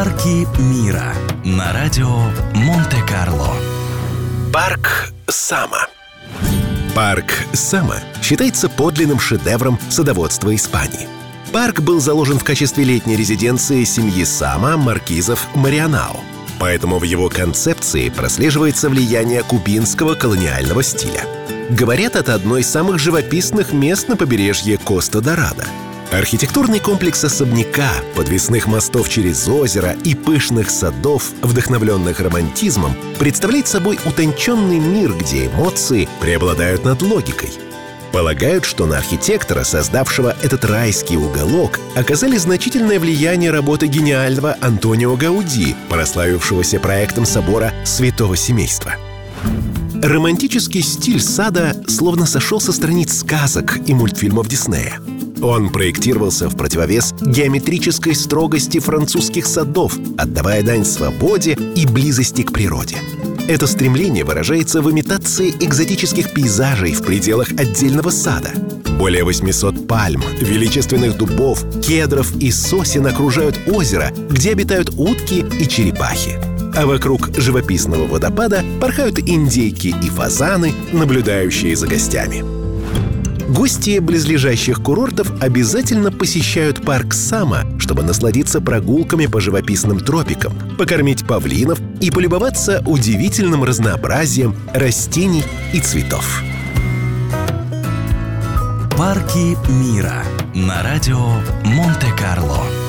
Парки мира на радио Монте-Карло. Парк Сама. Парк Сама считается подлинным шедевром садоводства Испании. Парк был заложен в качестве летней резиденции семьи Сама, маркизов Марианау. Поэтому в его концепции прослеживается влияние кубинского колониального стиля. Говорят, это одно из самых живописных мест на побережье Коста-Дорадо. Архитектурный комплекс особняка, подвесных мостов через озеро и пышных садов, вдохновленных романтизмом, представляет собой утонченный мир, где эмоции преобладают над логикой. Полагают, что на архитектора, создавшего этот райский уголок, оказали значительное влияние работы гениального Антонио Гауди, прославившегося проектом собора Святого Семейства. Романтический стиль сада словно сошел со страниц сказок и мультфильмов Диснея. Он проектировался в противовес геометрической строгости французских садов, отдавая дань свободе и близости к природе. Это стремление выражается в имитации экзотических пейзажей в пределах отдельного сада. Более 800 пальм, величественных дубов, кедров и сосен окружают озеро, где обитают утки и черепахи. А вокруг живописного водопада порхают индейки и фазаны, наблюдающие за гостями. Гости близлежащих курортов обязательно посещают парк Сама, чтобы насладиться прогулками по живописным тропикам, покормить павлинов и полюбоваться удивительным разнообразием растений и цветов. Парки мира на радио Монте-Карло.